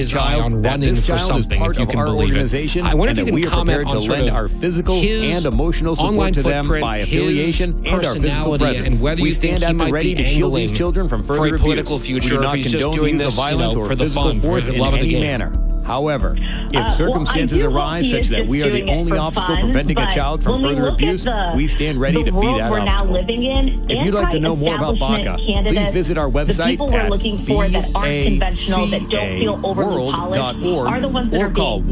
his eye on running for something, if you can believe it. I wonder if you can comment on sort of our physical and emotional support to them by affiliation and our physical presence. And whether you think he might be angling children from for a political future, or if he's just doing this, for the fun, for the love of the game. However, if circumstances arise such that we are the only obstacle preventing a child from further abuse, we stand ready to be that obstacle. If you'd like to know more about BACA, please visit our website at bacaworld.org or call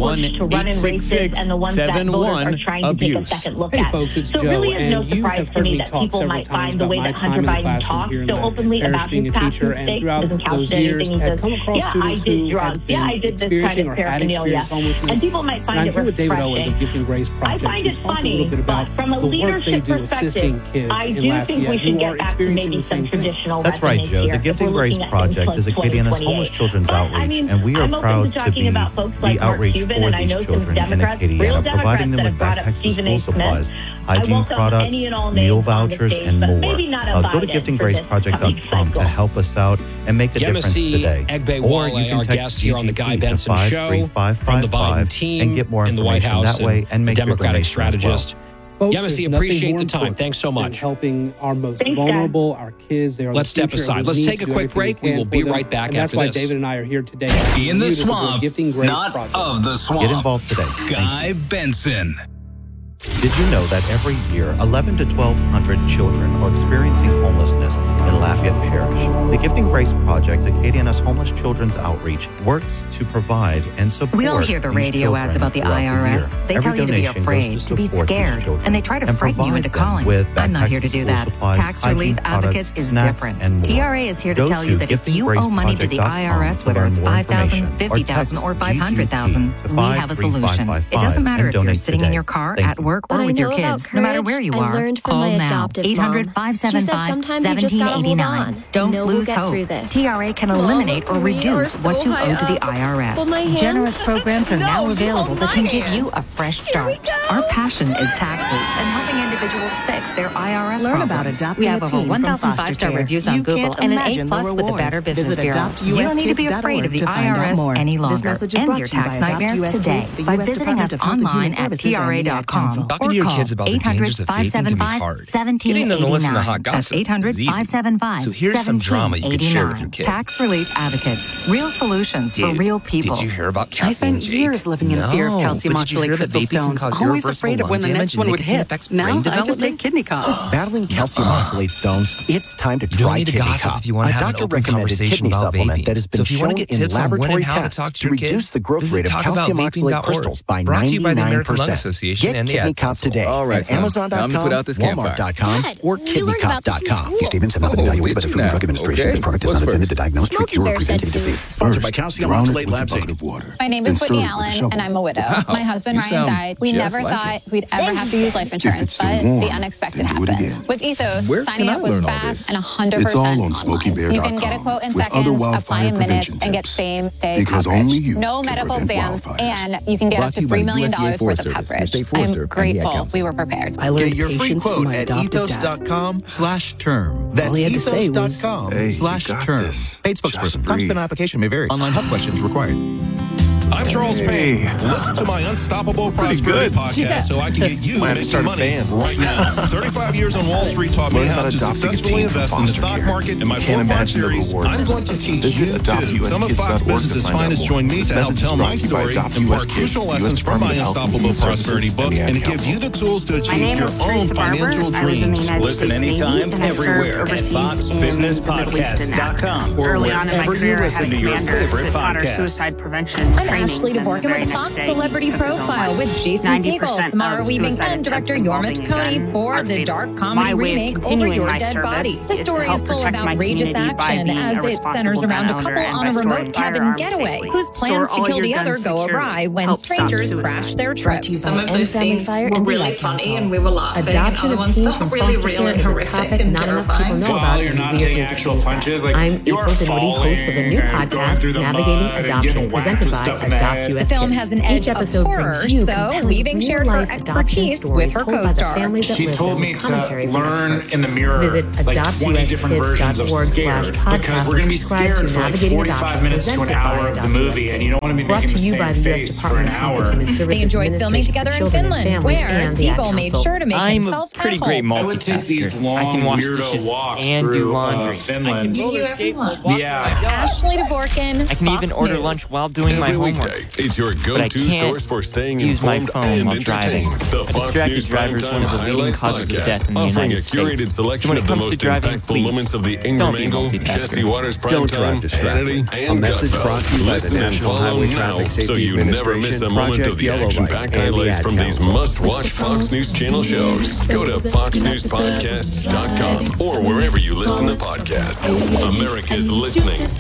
1-866-71-ABUSE. Hey folks, it's Joe, and you have heard me talk several times about my time in the classroom here in Lafayette Parish being a teacher, and throughout those years had come across students who had been experiencing or had experienced homelessness. And people might find it refreshing. I'm here with David Owens of Gifting Grace Project to talk a little bit about the work they do assisting kids in Lafayette who are experiencing the same thing. That's right, Joe. The Gifting Grace Project is Acadiana's homeless children's outreach, and we are proud to be the outreach for these children in Acadiana, providing them with backpacks and school supplies, hygiene products, meal vouchers, and more. Go to giftinggraceproject.com to help us out and make a difference today. Or you can text GGP to 53555 and get more information that way and make Democratic strategist. Folks, Yemisi, appreciate the time. Thanks so much. Helping our most vulnerable, our kids. They are Let's step aside. Let's take a quick break. We will be right back after this. That's why David and I are here today. In the swamp, not project. of the swamp. Get involved today. Guy Benson. Did you know that every year, 1,100 to 1,200 children are experiencing homelessness in Lafayette Parish? The Gifting Grace Project, Acadiana's homeless children's outreach, works to provide and support. We all hear the radio ads about the IRS. They tell you to be afraid, to be scared, and they try to frighten you into calling. I'm not here to do that. Tax Relief Advocates is different. TRA is here to tell you that if you owe money to the IRS, whether it's $5,000, $50,000, or $500,000, we have a solution. It doesn't matter if you're sitting in your car, at work, or with your kids, no matter where you are. Call now. 800-575-1789. Don't lose hope. TRA can eliminate or reduce what you owe to the IRS. Generous programs are now available that can give you a fresh start. Our passion is taxes and helping individuals fix their IRS Learn problems. about adopting We have a over team 1,000 from foster 5-star care. reviews on You Google can't and an imagine the A+ with the reward. Better Business Visit Bureau. You don't need to be afraid of the to find out IRS more. any This longer. message is End brought your to you by tax Adopt nightmare US today Kids, the by US visiting us Department of Health and Human online at Services, and the Ad TRA.com Council. or Talking to your call kids about the dangers of vaping can be hard. 800-575-1789. Getting them to listen to hot That's gossip is easy. 800-575-1789. So here's some drama you could share with your kids. Tax Relief Advocates. Real solutions for real people. Did you hear about Cassie I spent and Jake? years living in fear of calcium But did you oxalate hear that crystal vaping can stones, cause always irreversible afraid of when the lung next damage one and would nicotine hit. affects brain Now I just development? take kidney cough. Battling calcium oxalate stones? It's time to You don't try need to Kidney gossip Cup, if you want a to have an open doctor-recommended conversation kidney about supplement vaping. that has been So if you want shown to get in tips on when and laboratory how to tests talk to to your kids, reduce the growth visit rate of calcium oxalate talkaboutVaping.org. crystals by Brought to you by the American Lung 99%. Association Get and the Kidney Ad Cup Council. today All right, at son. Amazon.com, Time to put out this campfire. Walmart.com, or kidneycup.com. These statements have not been evaluated by the Food and Drug Administration. This product is not intended to diagnose, treat, cure, or prevent any disease. Sponsored by Calcium Oxalate Labs, Inc. My name is Whitney Allen, and I'm a widow. My husband, Ryan, died. We never thought we'd ever have to use life insurance, but the unexpected happened. With Ethos, signing up was fast and 100% It's all on online. SmokeyBear.com. You can get a quote in with other seconds, apply wildfire in minutes, prevention and get tips. same-day Because coverage. only you No can medical prevent exams, wildfires. and you can get Brought up to to you by $3 million USDA worth Forest of Service, coverage. State Forester, I'm and the Ad grateful Council. we were prepared. I learned Get your free patience from quote my at adopted dad. ethos.com/term. That's All he had to say was, ethos.com/term. Paid spokesperson. Time spent on application may vary. Online health questions required. I'm Charles Payne. Listen to my Unstoppable Prosperity podcast so I can get you making money right now. 35 years on Wall Street taught me how to successfully invest in the stock market. In my 4-part series, I'm going to teach you too. Some of Fox Business's finest join me to help tell my story, impart crucial lessons from my Unstoppable Prosperity book, and it gives you the tools to achieve your own financial dreams. Listen anytime, everywhere at FoxBusinessPodcast.com or wherever you listen to your favorite podcasts. I'm Ashley Dvorkin with a Fox Celebrity Profile with Jason Segel, Samara Weaving, and director Yorma Taccone for the dark comedy remake Over Your Dead Body. The story is full of outrageous action as it centers around a couple on a remote cabin getaway whose plans to kill the other go awry when strangers crash their trip. Some of those scenes were really funny and we were laughing, and other ones felt really real and horrific and terrifying. While you're not taking actual punches, like I'm April Dinwiddie, host of a new podcast, Navigating Adoption, presented by The film has an edge of horror, so Weaving shared her expertise with her co-star. She told me to learn in the mirror like 20 different versions of scared, because we're going to be scared for like 45 minutes to an hour of the movie, and you don't want to be making the same face for an hour. They enjoyed filming together in Finland, where Siegel made sure to make himself pretty great multitasker. I would take these long, weirdo walks through Finland. Ashley Dvorkin. I can even order lunch while doing my homework. It's your go-to source for staying informed and entertained. The Fox News Primetime Highlights Podcast, offering a curated selection of the most impactful moments of the Ingram Angle, Jesse Waters Primetime, Hannity, and a message brought to you by the National Highway Traffic Safety so you never miss a moment of the action-packed highlights from these must-watch Fox News Channel shows. Go to foxnewspodcasts.com or wherever you listen to podcasts. America's listening to